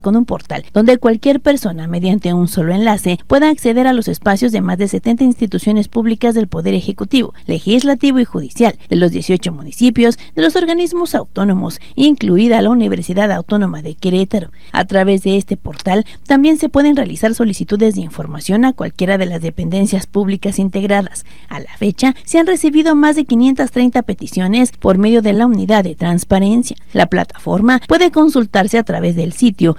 con un portal donde cualquier persona, mediante un solo enlace, pueda acceder a los espacios de más de 70 instituciones públicas del Poder Ejecutivo, Legislativo y Judicial, de los 18 municipios, de los organismos autónomos, incluida la Universidad Autónoma de Querétaro. A través de este portal también se pueden realizar solicitudes de información a cualquiera de las dependencias públicas integradas. A la fecha, se han recibido más de 530 peticiones por medio de la Unidad de Transparencia. La plataforma puede consultarse a través del sitio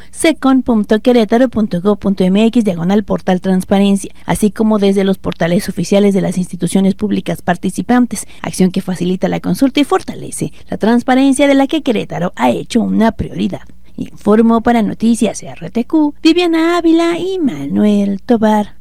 secon.queretaro.gov.mx/portal transparencia, así como desde los portales oficiales de las instituciones públicas participantes, acción que facilita la consulta y fortalece la transparencia de la que Querétaro ha hecho una prioridad. Informó para Noticias RTQ, Viviana Ávila y Manuel Tobar.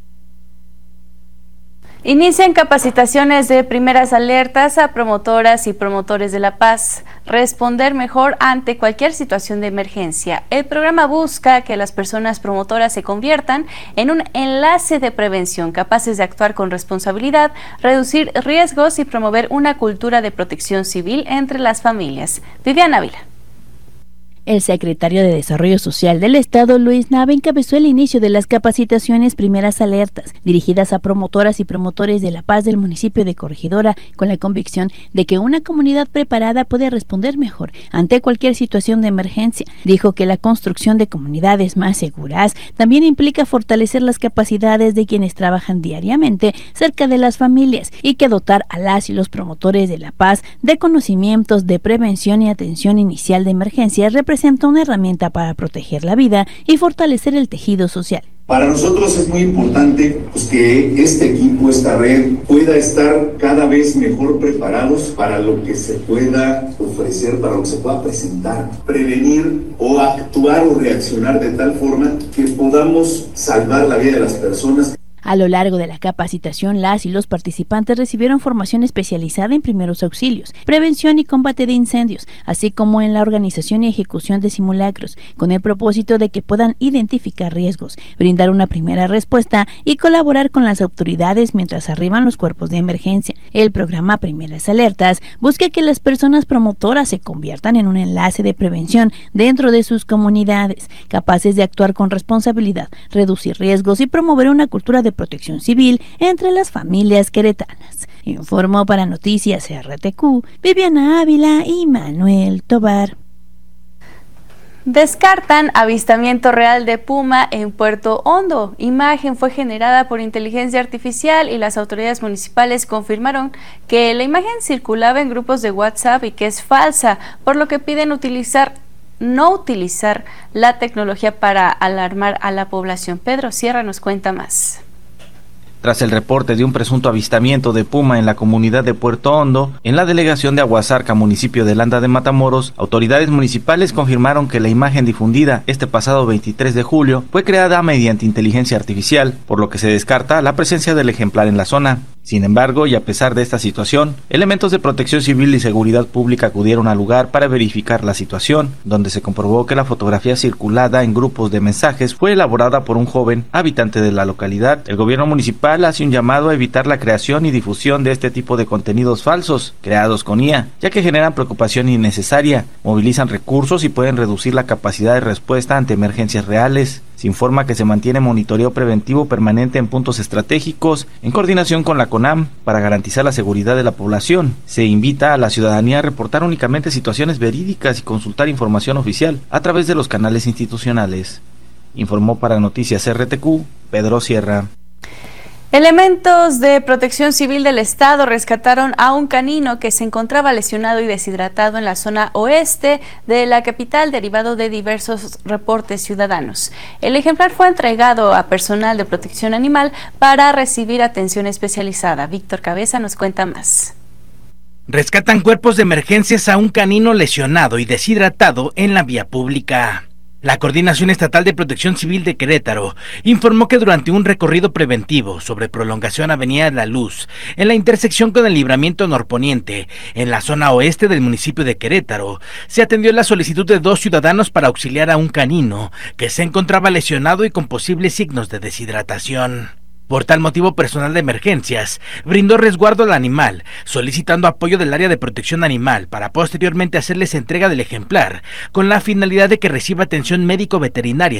Inician capacitaciones de primeras alertas a promotoras y promotores de la paz. Responder mejor ante cualquier situación de emergencia. El programa busca que las personas promotoras se conviertan en un enlace de prevención, capaces de actuar con responsabilidad, reducir riesgos y promover una cultura de protección civil entre las familias. Viviana Ávila. El secretario de Desarrollo Social del Estado, Luis Nava, encabezó el inicio de las capacitaciones Primeras Alertas, dirigidas a promotoras y promotores de la paz del municipio de Corregidora, con la convicción de que una comunidad preparada puede responder mejor ante cualquier situación de emergencia. Dijo que la construcción de comunidades más seguras también implica fortalecer las capacidades de quienes trabajan diariamente cerca de las familias y que dotar a las y los promotores de la paz de conocimientos de prevención y atención inicial de emergencias representa una herramienta para proteger la vida y fortalecer el tejido social. Para nosotros es muy importante que este equipo, esta red, pueda estar cada vez mejor preparados para lo que se pueda ofrecer, para lo que se pueda presentar, prevenir o actuar o reaccionar de tal forma que podamos salvar la vida de las personas. A lo largo de la capacitación, las y los participantes recibieron formación especializada en primeros auxilios, prevención y combate de incendios, así como en la organización y ejecución de simulacros, con el propósito de que puedan identificar riesgos, brindar una primera respuesta y colaborar con las autoridades mientras arriban los cuerpos de emergencia. El programa Primeras Alertas busca que las personas promotoras se conviertan en un enlace de prevención dentro de sus comunidades, capaces de actuar con responsabilidad, reducir riesgos y promover una cultura de protección civil entre las familias queretanas. Informó para Noticias RTQ, Viviana Ávila y Manuel Tobar. Descartan avistamiento real de puma en Puerto Hondo. Imagen fue generada por inteligencia artificial y las autoridades municipales confirmaron que la imagen circulaba en grupos de WhatsApp y que es falsa, por lo que piden no utilizar la tecnología para alarmar a la población. Pedro Sierra nos cuenta más. Tras el reporte de un presunto avistamiento de puma en la comunidad de Puerto Hondo, en la delegación de Aguasarca, municipio de Landa de Matamoros, autoridades municipales confirmaron que la imagen difundida este pasado 23 de julio fue creada mediante inteligencia artificial, por lo que se descarta la presencia del ejemplar en la zona. Sin embargo, y a pesar de esta situación, elementos de protección civil y seguridad pública acudieron al lugar para verificar la situación, donde se comprobó que la fotografía circulada en grupos de mensajes fue elaborada por un joven habitante de la localidad. El gobierno municipal hace un llamado a evitar la creación y difusión de este tipo de contenidos falsos, creados con IA, ya que generan preocupación innecesaria, movilizan recursos y pueden reducir la capacidad de respuesta ante emergencias reales. Se informa que se mantiene monitoreo preventivo permanente en puntos estratégicos, en coordinación con la CONAM, para garantizar la seguridad de la población. Se invita a la ciudadanía a reportar únicamente situaciones verídicas y consultar información oficial a través de los canales institucionales. Informó para Noticias RTQ, Pedro Sierra. Elementos de Protección Civil del Estado rescataron a un canino que se encontraba lesionado y deshidratado en la zona oeste de la capital, derivado de diversos reportes ciudadanos. El ejemplar fue entregado a personal de protección animal para recibir atención especializada. Víctor Cabeza nos cuenta más. Rescatan cuerpos de emergencias a un canino lesionado y deshidratado en la vía pública. La Coordinación Estatal de Protección Civil de Querétaro informó que durante un recorrido preventivo sobre prolongación Avenida La Luz, en la intersección con el Libramiento Norponiente, en la zona oeste del municipio de Querétaro, se atendió la solicitud de 2 ciudadanos para auxiliar a un canino que se encontraba lesionado y con posibles signos de deshidratación. Por tal motivo, personal de emergencias brindó resguardo al animal, solicitando apoyo del área de protección animal para posteriormente hacerles entrega del ejemplar, con la finalidad de que reciba atención médico-veterinaria